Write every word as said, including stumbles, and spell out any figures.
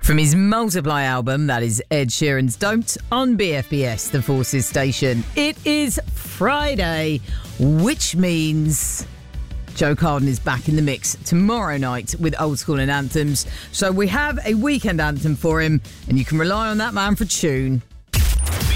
From his Multiply album, that is Ed Sheeran's Don't, on B F B S, the Forces station. It is Friday, which means Joe Carden is back in the mix tomorrow night with Old School and Anthems. So we have a weekend anthem for him, and you can rely on that man for tune.